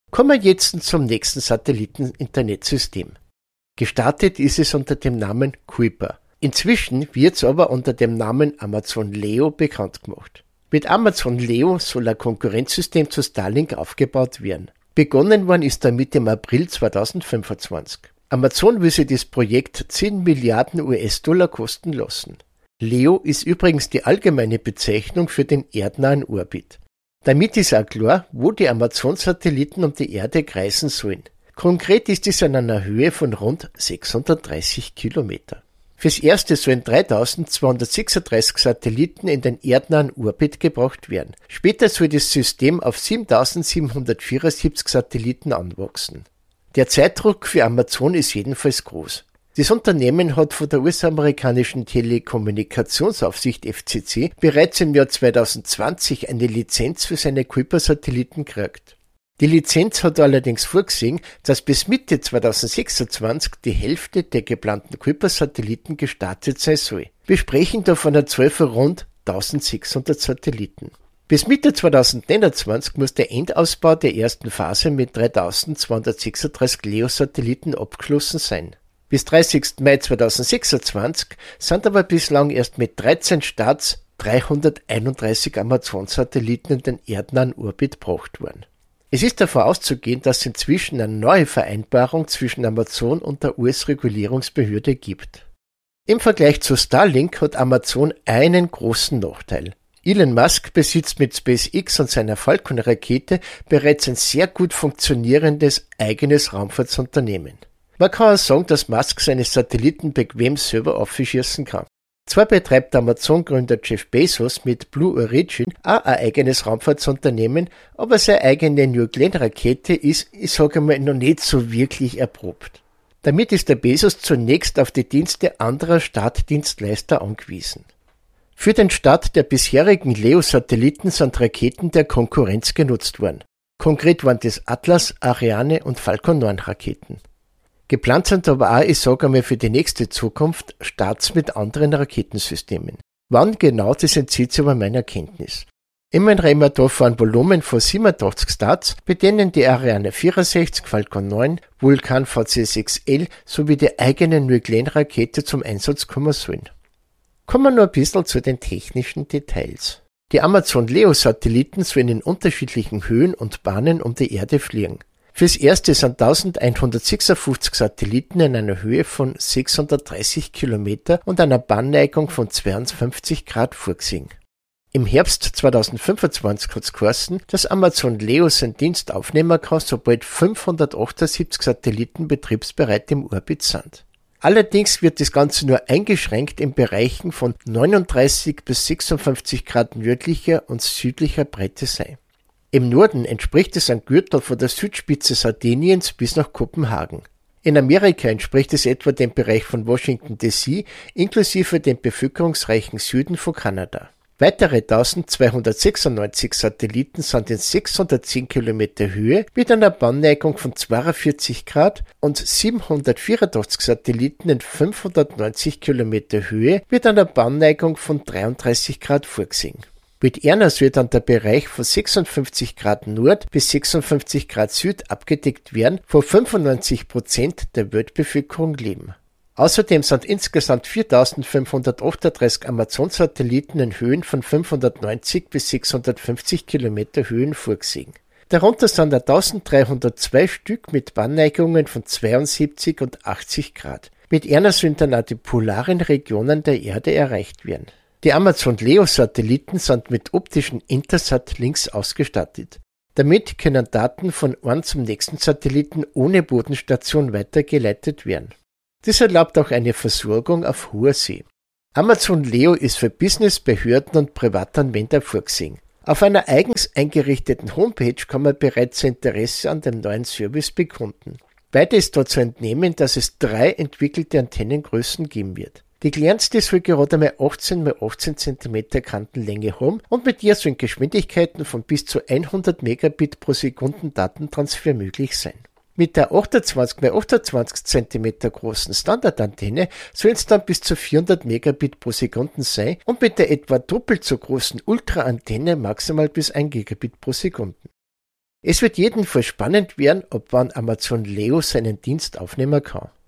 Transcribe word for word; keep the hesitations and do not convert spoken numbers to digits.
Kommen wir jetzt zum nächsten Satelliten-Internetsystem. Gestartet ist es unter dem Namen Kuiper. Inzwischen wird es aber unter dem Namen Amazon Leo bekannt gemacht. Mit Amazon Leo soll ein Konkurrenzsystem zu Starlink aufgebaut werden. Begonnen worden ist damit im April zweitausendfünfundzwanzig. Amazon will sich das Projekt zehn Milliarden U S-Dollar kosten lassen. Leo ist übrigens die allgemeine Bezeichnung für den erdnahen Orbit. Damit ist auch klar, wo die Amazon-Satelliten um die Erde kreisen sollen. Konkret ist es an einer Höhe von rund sechshundertdreißig Kilometer. Fürs Erste sollen dreitausendzweihundertsechsunddreißig Satelliten in den erdnahen Orbit gebracht werden. Später soll das System auf siebentausendsiebenhundertvierundsiebzig Satelliten anwachsen. Der Zeitdruck für Amazon ist jedenfalls groß. Das Unternehmen hat von der U S-amerikanischen Telekommunikationsaufsicht F C C bereits im Jahr zweitausendzwanzig eine Lizenz für seine Kuiper-Satelliten gekriegt. Die Lizenz hat allerdings vorgesehen, dass bis Mitte zweitausendsechsundzwanzig die Hälfte der geplanten Kuiper-Satelliten gestartet sein soll. Wir sprechen da von einer Zahl von rund eintausendsechshundert Satelliten. Bis Mitte zweitausendneunundzwanzig muss der Endausbau der ersten Phase mit dreitausendzweihundertsechsunddreißig Leo-Satelliten abgeschlossen sein. Bis dreißigsten Mai zweitausendsechsundzwanzig sind aber bislang erst mit dreizehn Starts dreihunderteinunddreißig Amazon-Satelliten in den erdnahen Orbit gebracht worden. Es ist davon auszugehen, dass es inzwischen eine neue Vereinbarung zwischen Amazon und der U S-Regulierungsbehörde gibt. Im Vergleich zu Starlink hat Amazon einen großen Nachteil. Elon Musk besitzt mit SpaceX und seiner Falcon-Rakete bereits ein sehr gut funktionierendes eigenes Raumfahrtsunternehmen. Man kann auch sagen, dass Musk seine Satelliten bequem selber aufschießen kann. Zwar betreibt Amazon-Gründer Jeff Bezos mit Blue Origin auch ein eigenes Raumfahrtsunternehmen, aber seine eigene New Glenn-Rakete ist, ich sage mal, noch nicht so wirklich erprobt. Damit ist der Bezos zunächst auf die Dienste anderer Startdienstleister angewiesen. Für den Start der bisherigen Leo-Satelliten sind Raketen der Konkurrenz genutzt worden. Konkret waren das Atlas, Ariane und Falcon neun Raketen. Geplant sind aber auch, ich sage einmal, für die nächste Zukunft Starts mit anderen Raketensystemen. Wann genau, das entzieht sich aber meiner Kenntnis. Immerhin reden wir da von einem Volumen von siebenundachtzig Starts, bei denen die Ariane vierundsechzig, Falcon neun, Vulcan V C sechs L sowie die eigene New Glenn-Rakete zum Einsatz kommen sollen. Kommen wir noch ein bisschen zu den technischen Details. Die Amazon Leo-Satelliten sollen in unterschiedlichen Höhen und Bahnen um die Erde fliegen. Fürs Erste sind eintausendeinhundertsechsundfünfzig Satelliten in einer Höhe von sechshundertdreißig Kilometer und einer Bahnneigung von zweiundfünfzig Grad vorgesehen. Im Herbst zweitausendfünfundzwanzig hat es geheißen, dass Amazon Leo seinen Dienst aufnehmen kann, sobald fünfhundertachtundsiebzig Satelliten betriebsbereit im Orbit sind. Allerdings wird das Ganze nur eingeschränkt in Bereichen von neununddreißig bis sechsundfünfzig Grad nördlicher und südlicher Breite sein. Im Norden entspricht es einem Gürtel von der Südspitze Sardiniens bis nach Kopenhagen. In Amerika entspricht es etwa dem Bereich von Washington D C inklusive dem bevölkerungsreichen Süden von Kanada. Weitere eintausendzweihundertsechsundneunzig Satelliten sind in sechshundertzehn Kilometer Höhe mit einer Bahnneigung von zweiundvierzig Grad und siebenhundertvierundachtzig Satelliten in fünfhundertneunzig Kilometer Höhe mit einer Bahnneigung von dreiunddreißig Grad vorgesehen. Mit Erners wird dann der Bereich von sechsundfünfzig Grad Nord bis sechsundfünfzig Grad Süd abgedeckt werden, wo fünfundneunzig Prozent der Weltbevölkerung leben. Außerdem sind insgesamt viertausendfünfhundertachtunddreißig Amazon-Satelliten in Höhen von fünfhundertneunzig bis sechshundertfünfzig Kilometer Höhen vorgesehen. Darunter sind eintausenddreihundertzwei Stück mit Bahnneigungen von zweiundsiebzig und achtzig Grad. Mit Erners sollen dann auch die polaren Regionen der Erde erreicht werden. Die Amazon Leo-Satelliten sind mit optischen Intersat-Links ausgestattet. Damit können Daten von einem zum nächsten Satelliten ohne Bodenstation weitergeleitet werden. Das erlaubt auch eine Versorgung auf hoher See. Amazon Leo ist für Business, Behörden und Privatanwender vorgesehen. Auf einer eigens eingerichteten Homepage kann man bereits Interesse an dem neuen Service bekunden. Weiter ist dort zu entnehmen, dass es drei entwickelte Antennengrößen geben wird. Die kleinste soll gerade mal achtzehn mal achtzehn Zentimeter Kantenlänge haben und mit ihr sollen Geschwindigkeiten von bis zu hundert Megabit pro Sekunden Datentransfer möglich sein. Mit der achtundzwanzig mal achtundzwanzig Zentimeter großen Standardantenne sollen es dann bis zu vierhundert Megabit pro Sekunde sein und mit der etwa doppelt so großen Ultraantenne maximal bis ein Gigabit pro Sekunde. Es wird jedenfalls spannend werden, ob wann Amazon Leo seinen Dienst aufnehmen kann.